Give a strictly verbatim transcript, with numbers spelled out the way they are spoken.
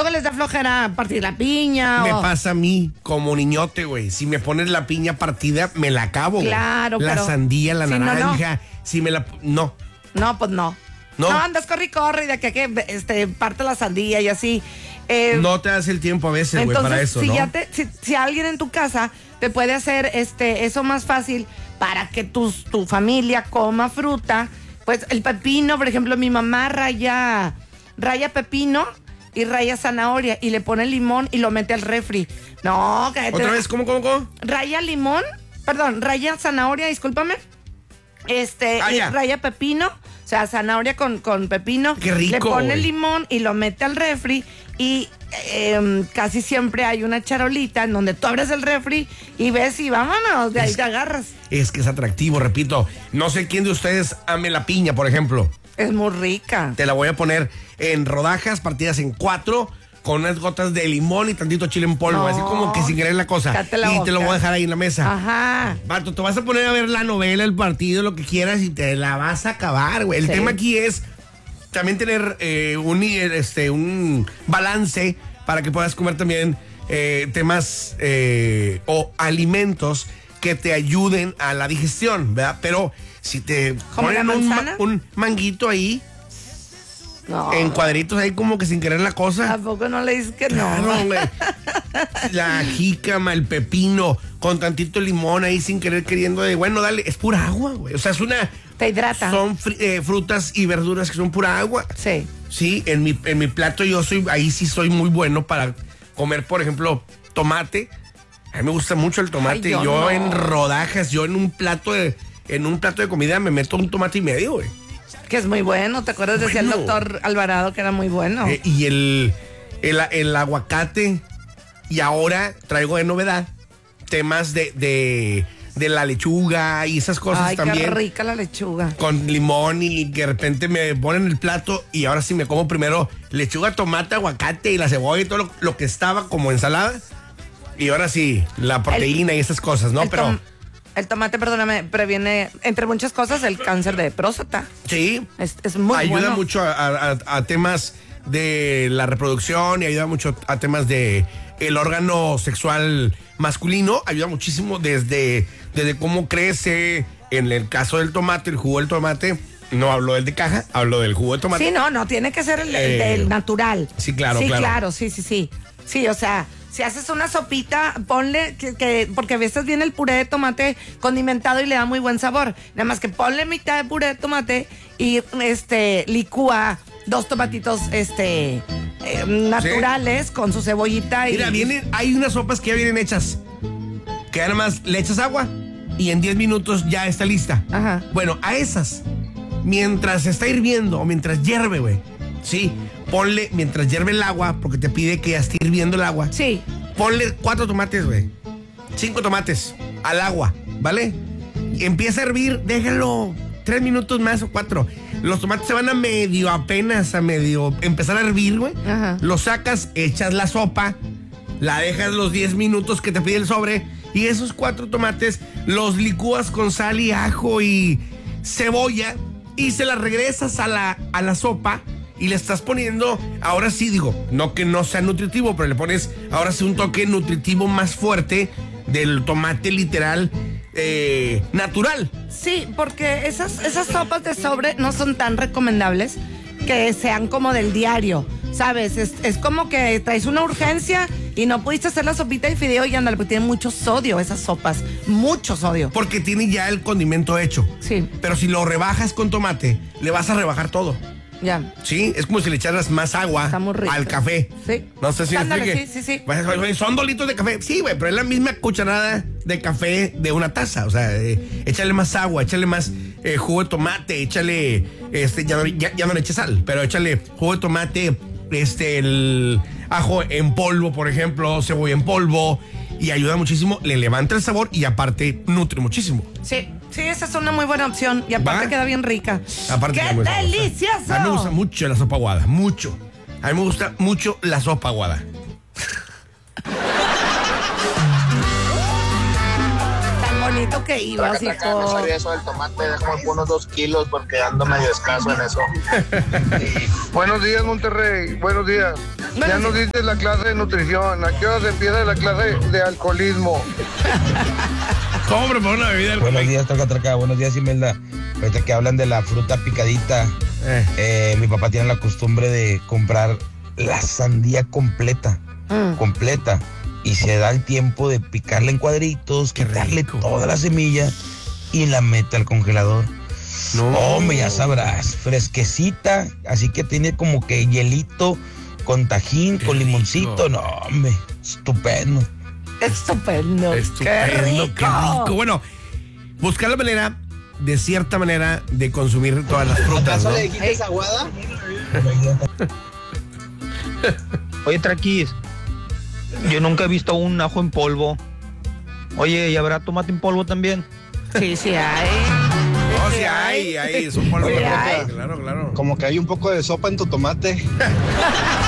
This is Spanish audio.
luego les da flojera partir la piña. Me o... pasa a mí como niñote, güey. Si me pones la piña partida, me la acabo, güey. Claro, La pero... sandía, la sí, naranja. No, no. Si me la... No. No, pues no. No. No, andas corre y corre y de que, que este, parte la sandía y así. Eh, no te das el tiempo a veces, güey, para eso, si ¿no? Ya te, si, si alguien en tu casa te puede hacer este eso más fácil para que tus, tu familia coma fruta, pues el pepino, por ejemplo, mi mamá raya, raya pepino y raya zanahoria y le pone limón y lo mete al refri. No, cállate. ¿Otra vez? ¿Cómo, cómo, cómo? Raya limón, perdón, raya zanahoria, discúlpame. Este, ah, y raya pepino, o sea, zanahoria con, con pepino. Qué rico, le pone güey. limón y lo mete al refri. Y eh, casi siempre hay una charolita en donde tú abres el refri y ves y vámonos, de ahí es, te agarras. Es que es atractivo, repito. No sé quién de ustedes ame la piña, por ejemplo. Es muy rica. Te la voy a poner en rodajas, partidas en cuatro, con unas gotas de limón y tantito chile en polvo, No, así como que sin querer la cosa. cállate la y boca. te lo voy a dejar ahí en la mesa. Ajá. Vato, te vas a poner a ver la novela, el partido, lo que quieras y te la vas a acabar, güey. El Sí. tema aquí es también tener eh, un, este, un balance para que puedas comer también eh, temas eh, o alimentos que te ayuden a la digestión, ¿verdad? Pero si te ¿Como ponen la un, manzana? un manguito ahí, No. en cuadritos ahí como que sin querer la cosa. ¿A poco no le dices que no? Claro, güey. La jícama, el pepino, con tantito limón ahí sin querer queriendo de, bueno, dale, es pura agua, güey. O sea, es una... Te hidrata. Son fri- eh, frutas y verduras que son pura agua. Sí. Sí, en mi, en mi plato yo soy, ahí sí soy muy bueno para comer, por ejemplo, tomate. A mí me gusta mucho el tomate. Ay, yo yo no. en rodajas, yo en un plato de, en un plato de comida me meto un tomate y medio, güey. Que es muy bueno. ¿Te acuerdas? Decía el Bueno. doctor Alvarado que era muy bueno. Eh, y el, el, el aguacate. Y ahora traigo de novedad temas de, de, de la lechuga y esas cosas Ay, también. qué rica la lechuga. Con limón y que de repente me ponen el plato y ahora sí me como primero lechuga, tomate, aguacate y la cebolla y todo lo, lo que estaba como ensalada. Y ahora sí, la proteína El- y esas cosas, ¿no? el Pero tom- El tomate, perdóname, previene, entre muchas cosas, el cáncer de próstata. sí, Es, es muy ayuda bueno. mucho a, a- a temas de la reproducción y ayuda mucho a temas de el órgano sexual masculino. Ayuda muchísimo desde, desde cómo crece. En el caso del tomate, el jugo del tomate, no hablo del de caja, hablo del jugo de tomate. Sí, no, no, tiene que ser el, el Eh, del natural. sí, claro, sí, claro. claro, sí, sí, sí. Sí, o sea, si haces una sopita, ponle, que, que- porque a veces viene el puré de tomate condimentado y le da muy buen sabor. Nada más que ponle mitad de puré de tomate y este licúa dos tomatitos este eh, naturales con su cebollita y. Mira, vienen, hay unas sopas que ya vienen hechas. Que nada más le echas agua y en diez minutos ya está lista. Ajá. Bueno, a esas, mientras está hirviendo o mientras hierve, güey. Sí, ponle, mientras hierve el agua, porque te pide que ya esté hirviendo el agua. Sí. Ponle cuatro tomates, güey. Cinco tomates al agua, ¿vale? Y empieza a hervir, déjalo tres minutos más o cuatro. Los tomates se van a medio, apenas a medio empezar a hervir, güey. Ajá. Los sacas, echas la sopa, la dejas los diez minutos que te pide el sobre y esos cuatro tomates los licúas con sal y ajo y cebolla y se las regresas a la, a la sopa y le estás poniendo, ahora sí digo, no que no sea nutritivo, pero le pones ahora sí un toque nutritivo más fuerte del tomate literal eh, natural. Sí, porque esas, esas sopas de sobre no son tan recomendables que sean como del diario, ¿sabes? Es, es como que traes una urgencia y no pudiste hacer la sopita de fideo y ándale, porque tienen mucho sodio esas sopas, mucho sodio. Porque tiene ya el condimento hecho. Sí. Pero si lo rebajas con tomate, le vas a rebajar todo. Ya. Sí, es como si le echaras más agua Está muy rico. al café. Sí. No sé si me Ándale, explique. sí, sí, sí. Pues, güey, son dolitos de café. Sí, güey, pero es la misma cucharada de café de una taza. O sea, eh, échale más agua, échale más eh, jugo de tomate, échale, este, ya no, ya, ya no le eches sal, pero échale jugo de tomate, este, el ajo en polvo, por ejemplo, cebolla en polvo, y ayuda muchísimo, le levanta el sabor y aparte nutre muchísimo. Sí, sí, esa es una muy buena opción y aparte ¿Va? queda bien rica. Aparte ¡Qué que muy sabrosa. delicioso! A mí me gusta mucho la sopa aguada, mucho. A mí me gusta mucho la sopa aguada. Tan bonito que ibas, Traca, traca, me hijo. sabía eso del tomate, déjame por unos dos kilos porque ando medio escaso en eso. Buenos días, Monterrey. Buenos días. Buenos ya nos días. dices la clase de nutrición. ¿A qué hora se empieza la clase de alcoholismo? ¿Cómo preparar una bebida Buenos alcohólica? días, Traca Traca. Buenos días, Imelda. Ahorita que hablan de la fruta picadita, Eh. eh, mi papá tiene la costumbre de comprar la sandía completa, Mm. completa. Y se da el tiempo de picarla en cuadritos, Qué quitarle rico. toda la semilla y la mete al congelador. No. Hombre, ya sabrás, fresquecita, así que tiene como que hielito con tajín, Qué con rico. limoncito. No, hombre, estupendo. Estupendo. Estupendo, ¡Qué rico! Bueno, buscar la manera, de cierta manera, de consumir todas las frutas, ¿no? Ey, aguada? Oye, Traquis, yo nunca he visto un ajo en polvo. Oye, ¿y habrá tomate en polvo también? sí, sí hay. No, sí hay, hay, es un polvo. Sí de hay. fruta, claro, claro. Como que hay un poco de sopa en tu tomate.